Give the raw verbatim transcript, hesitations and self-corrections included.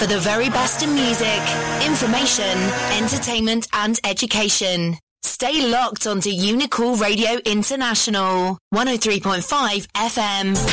for the very best in music, information, entertainment and education. Stay locked onto Unicool Radio International, one oh three point five F M.